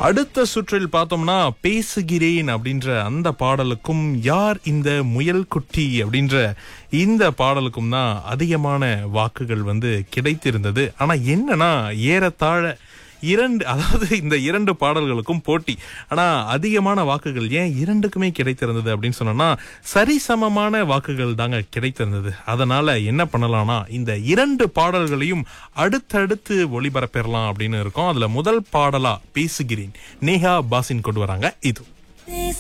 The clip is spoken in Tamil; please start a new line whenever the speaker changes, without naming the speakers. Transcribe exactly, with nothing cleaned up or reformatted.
அடுத்த சுற்றில் பார்த்தோம்னா பேசுகிறேன் அப்படின்ற அந்த பாடலுக்கும் யார் இந்த முயல் குட்டி அப்படின்ற இந்த பாடலுக்கும் தான் அதிகமான வாக்குகள் வந்து கிடைத்திருந்தது. ஆனா என்னன்னா ஏறத்தாழ இரண்டு அதாவது இந்த இரண்டு பாடல்களுக்கும் போட்டி. ஆனா அதிகமான வாக்குகள் ஏன் இரண்டுக்குமே கிடைத்திருந்தது அப்படின்னு சொன்னா சரிசமமான வாக்குகள் தாங்க கிடைத்திருந்தது. அதனால என்ன பண்ணலாம்னா இந்த இரண்டு பாடல்களையும் அடுத்தடுத்து ஒளிபரப்பெறலாம் அப்படின்னு இருக்கோம். அதுல முதல் பாடலா பேசுகிறேன் நேஹா பாசின் கொண்டு வராங்க. இது